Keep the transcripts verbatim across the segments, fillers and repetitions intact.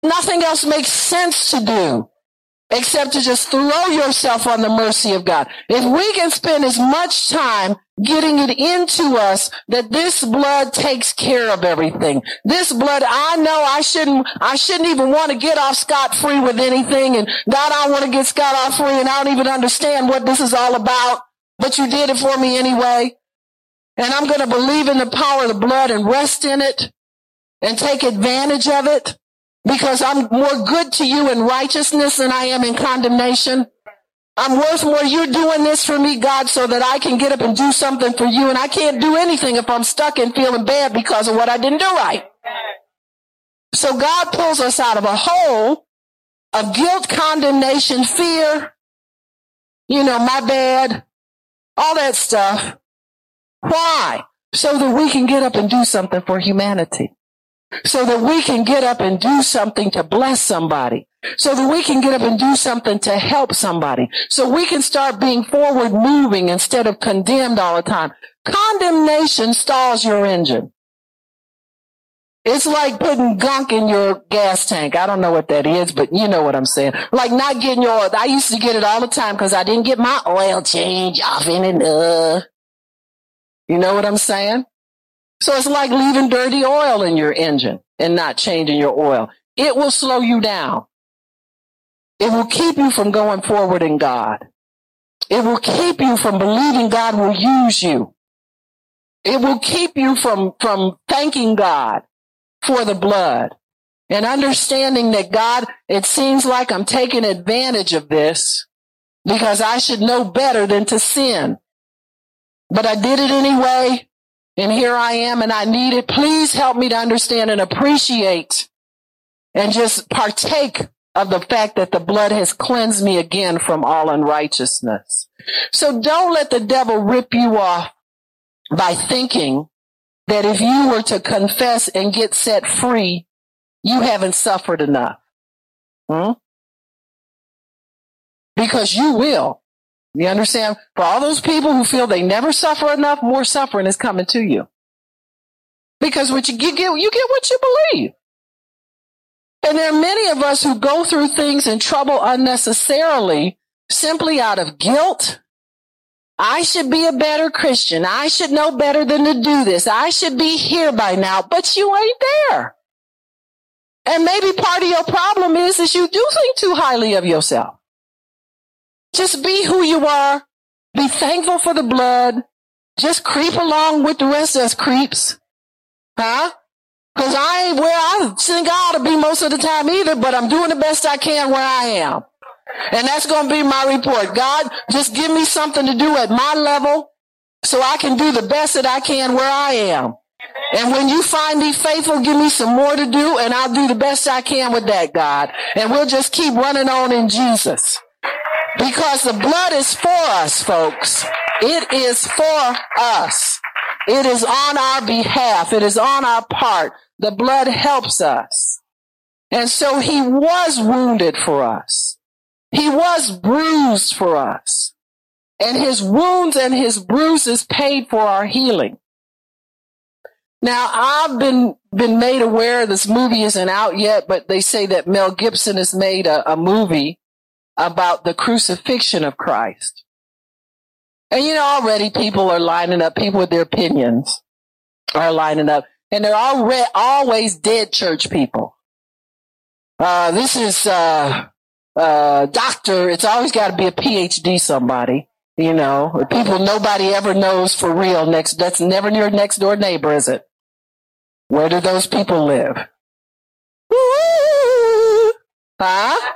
Nothing else makes sense to do except to just throw yourself on the mercy of God. If we can spend as much time getting it into us that this blood takes care of everything. This blood, I know I shouldn't, I shouldn't even want to get off scot-free with anything. And God, I want to get scot-free and I don't even understand what this is all about. But you did it for me anyway. And I'm going to believe in the power of the blood and rest in it and take advantage of it because I'm more good to you in righteousness than I am in condemnation. I'm worth more. You're doing this for me, God, so that I can get up and do something for you. And I can't do anything if I'm stuck and feeling bad because of what I didn't do right. So God pulls us out of a hole of guilt, condemnation, fear, you know, my bad, all that stuff. Why? So that we can get up and do something for humanity. So that we can get up and do something to bless somebody. So that we can get up and do something to help somebody. So we can start being forward moving instead of condemned all the time. Condemnation stalls your engine. It's like putting gunk in your gas tank. I don't know what that is, but you know what I'm saying. Like not getting your oil. I used to get it all the time because I didn't get my oil change often enough. You know what I'm saying? So it's like leaving dirty oil in your engine and not changing your oil. It will slow you down. It will keep you from going forward in God. It will keep you from believing God will use you. It will keep you from, from thanking God for the blood and understanding that God, it seems like I'm taking advantage of this because I should know better than to sin. But I did it anyway. And here I am and I need it. Please help me to understand and appreciate and just partake of the fact that the blood has cleansed me again from all unrighteousness. So don't let the devil rip you off by thinking that if you were to confess and get set free, you haven't suffered enough. Hmm? Because you will. You understand? For all those people who feel they never suffer enough, more suffering is coming to you. Because what you get, you get what you believe. And there are many of us who go through things in trouble unnecessarily, simply out of guilt. I should be a better Christian. I should know better than to do this. I should be here by now, but you ain't there. And maybe part of your problem is that you do think too highly of yourself. Just be who you are. Be thankful for the blood. Just creep along with the rest of us creeps. Huh? Because I ain't where I think I ought to be most of the time either, but I'm doing the best I can where I am. And that's going to be my report. God, just give me something to do at my level so I can do the best that I can where I am. And when you find me faithful, give me some more to do, and I'll do the best I can with that, God. And we'll just keep running on in Jesus. Because the blood is for us, folks. It is for us. It is on our behalf. It is on our part. The blood helps us. And so he was wounded for us. He was bruised for us. And his wounds and his bruises paid for our healing. Now, I've been, been made aware this movie isn't out yet, but they say that Mel Gibson has made a, a movie about the crucifixion of Christ. And you know, already people are lining up, people with their opinions are lining up, and they're already always dead church people. Uh, this is, uh, uh, doctor, it's always got to be a P H D somebody, you know, people nobody ever knows for real next, that's never your next door neighbor, is it? Where do those people live? Woo! Huh?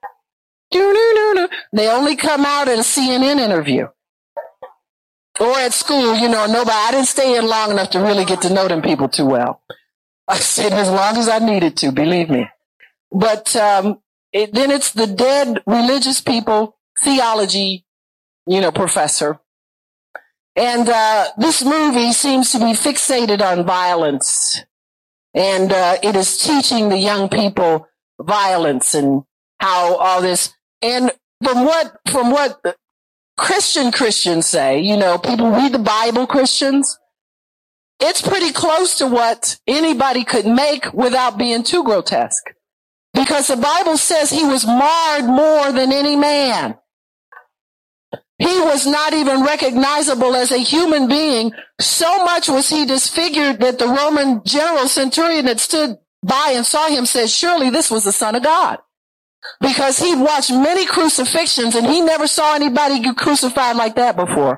They only come out at a C N N interview. Or at school, you know, nobody, I didn't stay in long enough to really get to know them people too well. I stayed as long as I needed to, believe me. But um, it, then it's the dead religious people, theology, you know, professor. And uh, this movie seems to be fixated on violence. And uh, it is teaching the young people violence and how all this. And from what, from what Christian Christians say, you know, people read the Bible, Christians, it's pretty close to what anybody could make without being too grotesque. Because the Bible says he was marred more than any man. He was not even recognizable as a human being. So much was he disfigured that the Roman general centurion that stood by and saw him said, surely this was the Son of God. Because he watched many crucifixions and he never saw anybody get crucified like that before.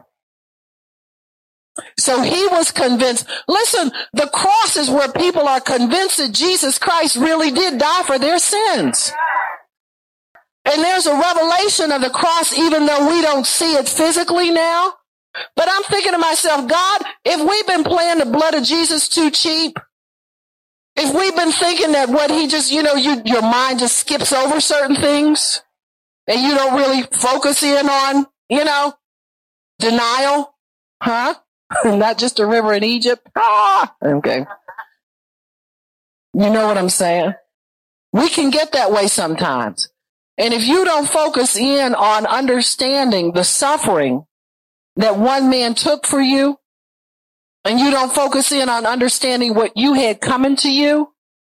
So he was convinced. Listen, the cross is where people are convinced that Jesus Christ really did die for their sins. And there's a revelation of the cross even though we don't see it physically now. But I'm thinking to myself, God, if we've been playing the blood of Jesus too cheap, if we've been thinking that what he just, you know, you, your mind just skips over certain things and you don't really focus in on, you know, denial, huh? Not just a river in Egypt. Ah, okay. You know what I'm saying? We can get that way sometimes. And if you don't focus in on understanding the suffering that one man took for you, and you don't focus in on understanding what you had coming to you,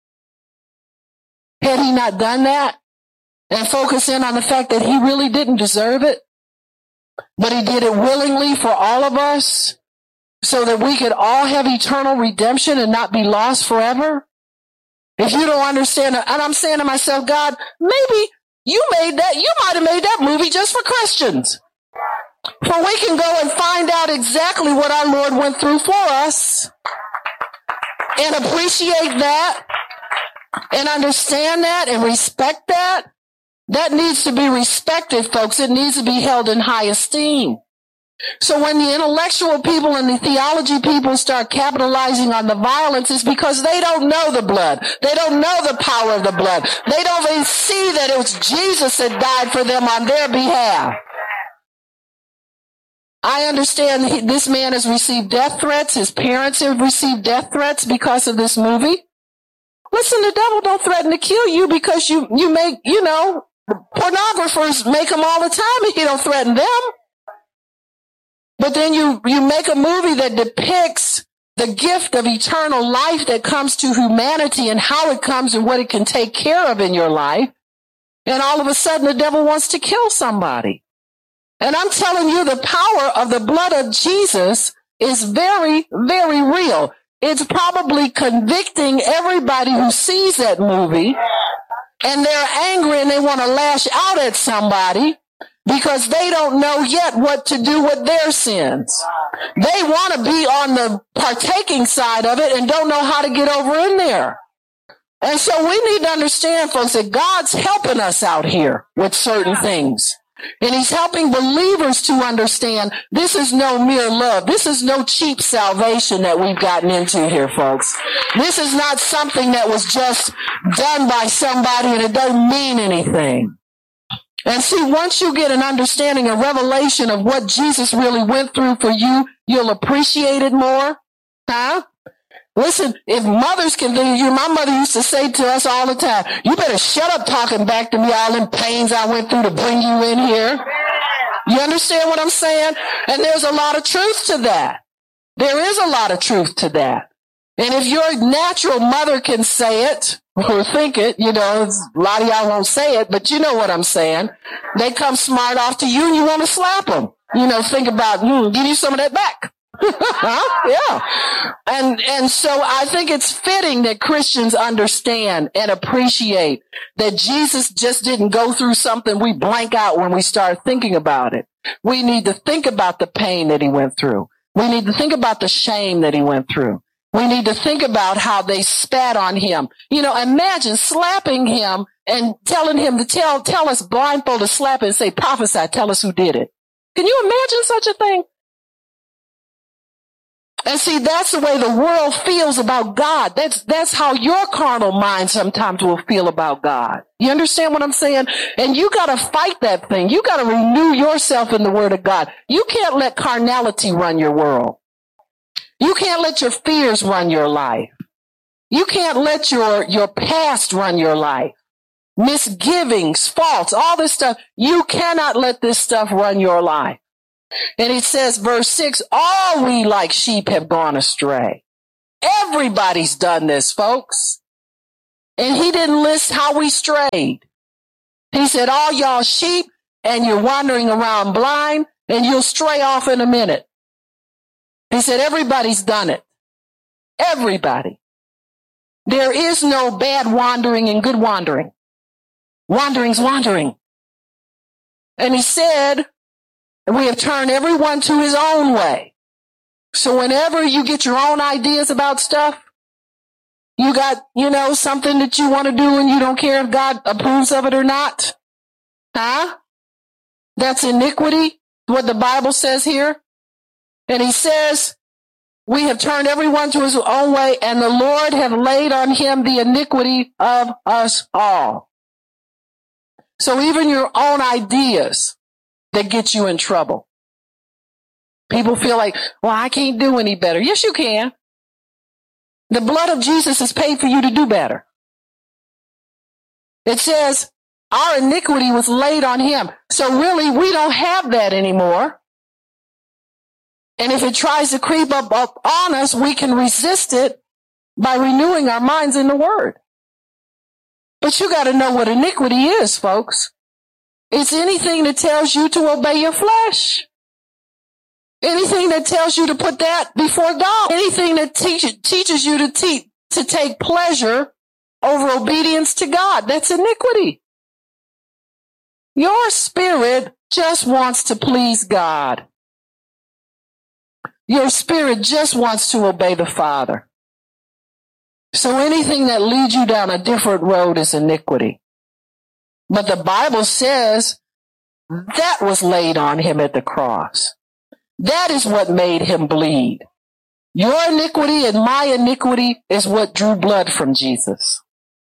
had he not done that, and focus in on the fact that he really didn't deserve it, but he did it willingly for all of us, so that we could all have eternal redemption and not be lost forever. If you don't understand, and I'm saying to myself, God, maybe you made that, you might have made that movie just for Christians. For we can go and find out exactly what our Lord went through for us and appreciate that and understand that and respect that. That needs to be respected, folks. It needs to be held in high esteem. So when the intellectual people and the theology people start capitalizing on the violence, it's because they don't know the blood. They don't know the power of the blood. They don't even see that it was Jesus that died for them on their behalf. I understand he, this man has received death threats. His parents have received death threats because of this movie. Listen, the devil don't threaten to kill you because you, you make, you know, pornographers make them all the time and you don't threaten them. But then you, you make a movie that depicts the gift of eternal life that comes to humanity and how it comes and what it can take care of in your life. And all of a sudden the devil wants to kill somebody. And I'm telling you, the power of the blood of Jesus is very, very real. It's probably convicting everybody who sees that movie and they're angry and they want to lash out at somebody because they don't know yet what to do with their sins. They want to be on the partaking side of it and don't know how to get over in there. And so we need to understand, folks, that God's helping us out here with certain things. And he's helping believers to understand this is no mere love. This is no cheap salvation that we've gotten into here, folks. This is not something that was just done by somebody and it doesn't mean anything. And see, once you get an understanding, a revelation of what Jesus really went through for you, you'll appreciate it more. Huh? Listen, if mothers can think you, my mother used to say to us all the time, you better shut up talking back to me all them pains I went through to bring you in here. You understand what I'm saying? And there's a lot of truth to that. There is a lot of truth to that. And if your natural mother can say it or think it, you know, a lot of y'all won't say it, but you know what I'm saying. They come smart off to you and you want to slap them. You know, think about, hmm, give you some of that back. Yeah. And, and so I think it's fitting that Christians understand and appreciate that Jesus just didn't go through something we blank out when we start thinking about it. We need to think about the pain that he went through. We need to think about the shame that he went through. We need to think about how they spat on him. You know, imagine slapping him and telling him to tell, tell us blindfold to slap and say, prophesy, tell us who did it. Can you imagine such a thing? And see, that's the way the world feels about God. That's, that's how your carnal mind sometimes will feel about God. You understand what I'm saying? And you gotta fight that thing. You gotta renew yourself in the word of God. You can't let carnality run your world. You can't let your fears run your life. You can't let your, your past run your life. Misgivings, faults, all this stuff. You cannot let this stuff run your life. And it says, verse six, all we like sheep have gone astray. Everybody's done this, folks. And he didn't list how we strayed. He said, all y'all sheep, and you're wandering around blind, and you'll stray off in a minute. He said, everybody's done it. Everybody. There is no bad wandering and good wandering. Wandering's wandering. And he said, we have turned everyone to his own way. So whenever you get your own ideas about stuff, you got, you know, something that you want to do and you don't care if God approves of it or not. Huh? That's iniquity, what the Bible says here. And he says, we have turned everyone to his own way, and the Lord have laid on him the iniquity of us all. So even your own ideas that get you in trouble. People feel like, well, I can't do any better. Yes, you can. The blood of Jesus is paid for you to do better. It says our iniquity was laid on him. So really, we don't have that anymore. And if it tries to creep up, up on us, we can resist it by renewing our minds in the word. But you got to know what iniquity is, folks. It's anything that tells you to obey your flesh. Anything that tells you to put that before God. Anything that teach, teaches you to, te- to take pleasure over obedience to God. That's iniquity. Your spirit just wants to please God. Your spirit just wants to obey the Father. So anything that leads you down a different road is iniquity. But the Bible says that was laid on him at the cross. That is what made him bleed. Your iniquity and my iniquity is what drew blood from Jesus.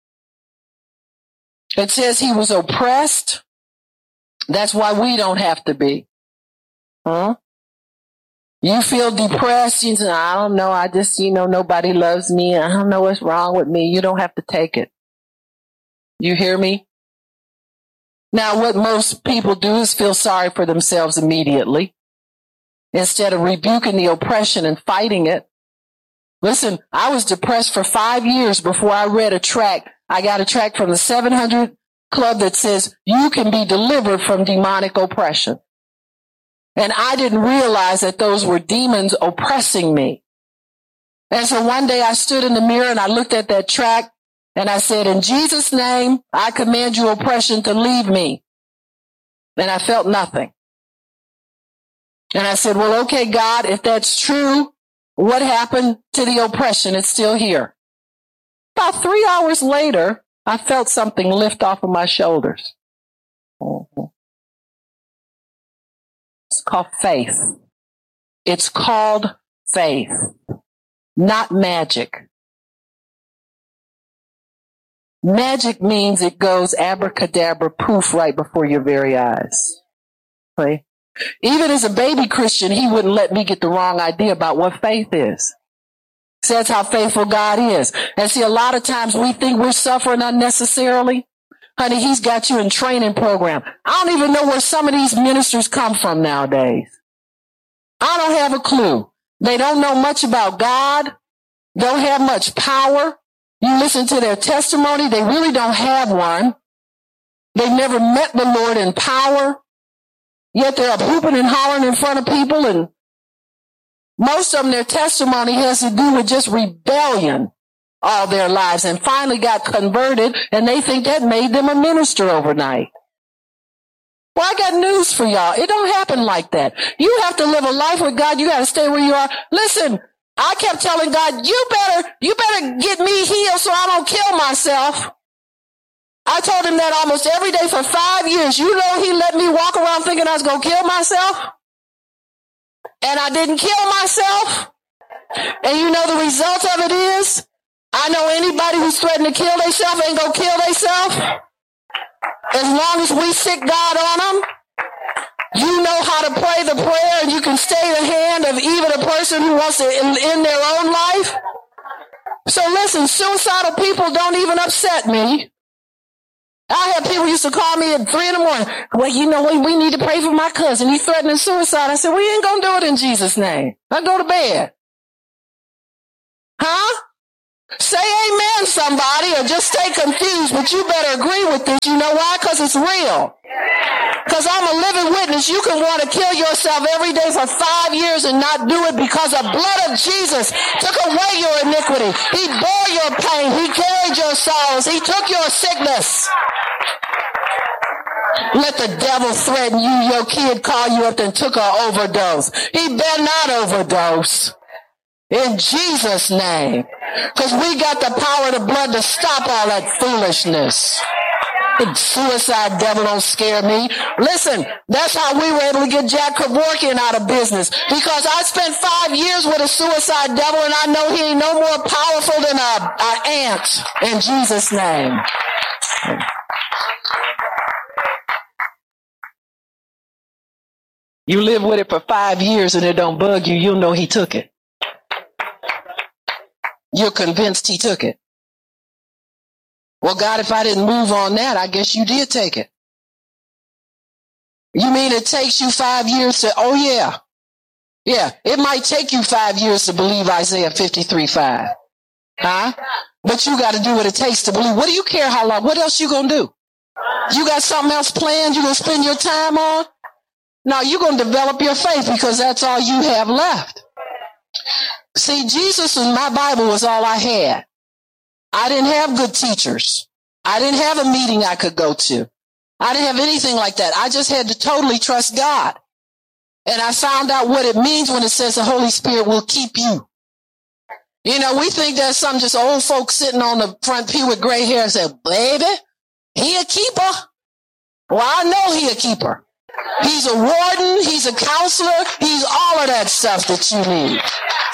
It says he was oppressed. That's why we don't have to be. Huh? You feel depressed. You say, I don't know. I just, you know, nobody loves me. I don't know what's wrong with me. You don't have to take it. You hear me? Now, what most people do is feel sorry for themselves immediately instead of rebuking the oppression and fighting it. Listen, I was depressed for five years before I read a tract. I got a tract from the seven hundred Club that says you can be delivered from demonic oppression. And I didn't realize that those were demons oppressing me. And so one day I stood in the mirror and I looked at that tract and I said, in Jesus' name, I command you oppression to leave me. And I felt nothing. And I said, well, okay, God, if that's true, what happened to the oppression? It's still here. About three hours later, I felt something lift off of my shoulders. Mm-hmm. It's called faith. It's called faith, not magic. Magic means it goes abracadabra, poof, right before your very eyes. Okay? Even as a baby Christian, he wouldn't let me get the wrong idea about what faith is. So that's how faithful God is. And see, a lot of times we think we're suffering unnecessarily. Honey, he's got you in training program. I don't even know where some of these ministers come from nowadays. I don't have a clue. They don't know much about God. Don't have much power. You listen to their testimony. They really don't have one. They've never met the Lord in power. Yet they're up hooping and hollering in front of people. And most of them, their testimony has to do with just rebellion all their lives and finally got converted, and they think that made them a minister overnight. Well, I got news for y'all. It don't happen like that. You have to live a life with God. You got to stay where you are. Listen, I kept telling God, you better, you better get me healed so I don't kill myself. I told him that almost every day for five years. You know, he let me walk around thinking I was going to kill myself. And I didn't kill myself. And you know the result of it is, I know anybody who's threatening to kill themselves ain't going to kill themselves. As long as we sick God on them, you know how to pray the prayer and you can stay the hand of even a person who wants to end their own life. So listen, suicidal people don't even upset me. I had people used to call me at three in the morning. Well, you know, we, we need to pray for my cousin. He's threatening suicide. I said, we ain't going to do it in Jesus' name. I go to bed. Huh? Say amen, somebody, or just stay confused, but you better agree with this. You know why? Because it's real. Because I'm a living witness. You can want to kill yourself every day for five years and not do it because the blood of Jesus took away your iniquity. He bore your pain. He carried your sorrows. He took your sickness. Let the devil threaten you. Your kid call you up and took an overdose. He better not overdose. In Jesus' name. Because we got the power of the blood to stop all that foolishness. The suicide devil don't scare me. Listen, that's how we were able to get Jack Kevorkian out of business. Because I spent five years with a suicide devil and I know he ain't no more powerful than a, a ant. In Jesus' name. You live with it for five years and it don't bug you, you'll know he took it. You're convinced he took it. Well, God, if I didn't move on that, I guess you did take it. You mean it takes you five years to, oh yeah. Yeah, it might take you five years to believe Isaiah fifty-three five. Huh? But you got to do what it takes to believe. What do you care how long? What else you going to do? You got something else planned you going to spend your time on? No, you're going to develop your faith because that's all you have left. See, Jesus in my Bible was all I had. I didn't have good teachers. I didn't have a meeting I could go to. I didn't have anything like that. I just had to totally trust God. And I found out what it means when it says the Holy Spirit will keep you. You know, we think that's some just old folks sitting on the front pew with gray hair and say, baby, he a keeper. Well, I know he a keeper. He's a warden. He's a counselor. He's all of that stuff that you need.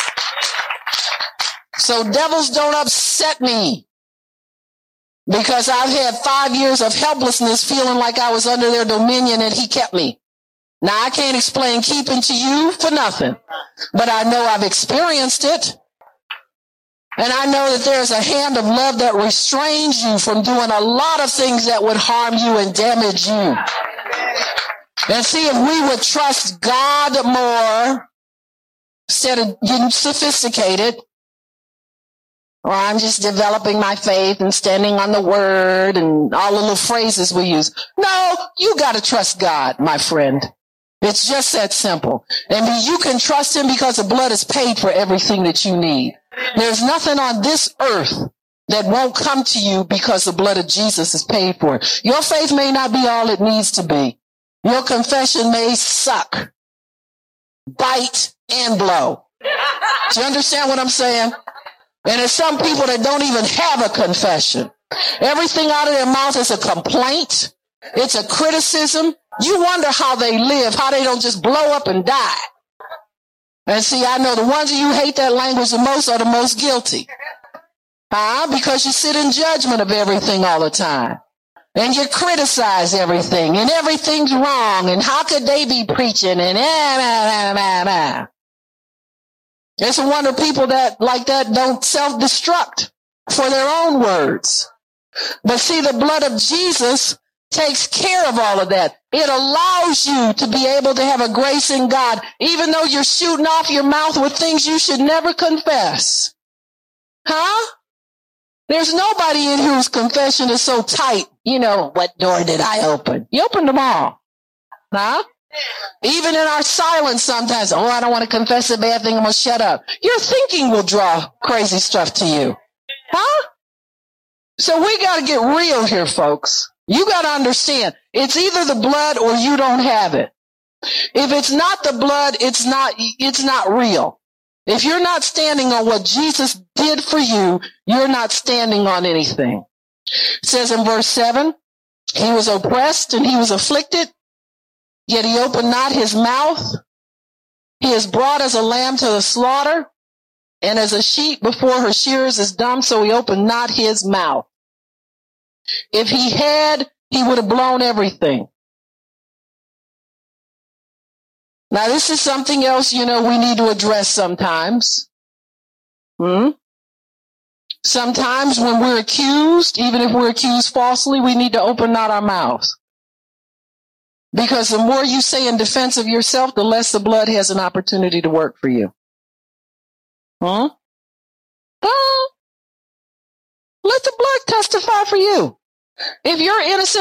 So devils don't upset me because I've had five years of helplessness feeling like I was under their dominion and he kept me. Now, I can't explain keeping to you for nothing, but I know I've experienced it. And I know that there's a hand of love that restrains you from doing a lot of things that would harm you and damage you. And see, if we would trust God more instead of getting sophisticated, or I'm just developing my faith and standing on the word and all the little phrases we use. No, you got to trust God, my friend. It's just that simple. And you can trust him because the blood is paid for everything that you need. There's nothing on this earth that won't come to you because the blood of Jesus is paid for. Your faith may not be all it needs to be. Your confession may suck, bite, and blow. Do you understand what I'm saying? And there's some people that don't even have a confession. Everything out of their mouth is a complaint. It's a criticism. You wonder how they live, how they don't just blow up and die. And see, I know the ones of you hate that language the most are the most guilty. Huh? Because you sit in judgment of everything all the time. And you criticize everything, and everything's wrong, and how could they be preaching, and eh, nah, nah, nah, nah. It's a wonder people that like that don't self-destruct for their own words. But see, the blood of Jesus takes care of all of that. It allows you to be able to have a grace in God, even though you're shooting off your mouth with things you should never confess. Huh? There's nobody in here whose confession is so tight. You know, what door did I open? You opened them all. Huh? Even in our silence sometimes, oh, I don't want to confess a bad thing, I'm going to shut up. Your thinking will draw crazy stuff to you. Huh? So we got to get real here, folks. You got to understand, it's either the blood or you don't have it. If it's not the blood, it's not, it's not real. If you're not standing on what Jesus did for you, you're not standing on anything. It says in verse seven, he was oppressed and he was afflicted, yet he opened not his mouth. He is brought as a lamb to the slaughter, and as a sheep before her shearers is dumb, so he opened not his mouth. If he had, he would have blown everything. Now, this is something else, you know, we need to address sometimes. Hmm? Sometimes when we're accused, even if we're accused falsely, we need to open not our mouths. Because the more you say in defense of yourself, the less the blood has an opportunity to work for you. Huh? Huh? let the blood testify for you. If you're innocent